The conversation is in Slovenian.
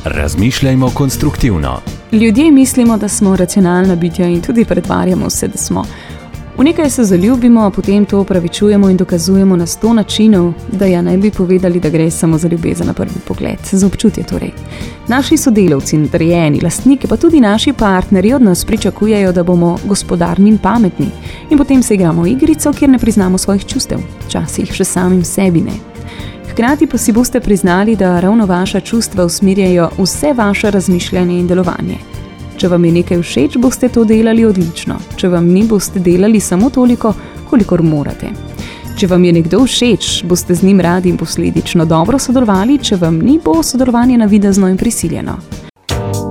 Razmišljajmo konstruktivno. Ljudje mislimo, da smo racionalna bitja in tudi pretvarjamo se, da smo. V nekaj se zaljubimo, potem to opravičujemo in dokazujemo na 100 načinov, da ja ne bi povedali, da gre samo za ljubezen na prvi pogled, za občutje torej. Naši sodelavci, nadrejeni, lastniki, pa tudi naši partnerji od nas pričakujejo, da bomo gospodarni in pametni. In potem se igramo igrico, kjer ne priznamo svojih čustev, včasih še samim sebi ne. Hkrati pa si boste priznali, da ravno vaša čustva usmerjajo vse vaše razmišljanje in delovanje. Če vam je nekaj všeč, boste to delali odlično. Če vam ni, boste delali samo toliko, kolikor morate. Če vam je nekdo všeč, boste z njim radi in posledično dobro sodelovali, če vam ni, bo sodelovanje navidezno in prisiljeno.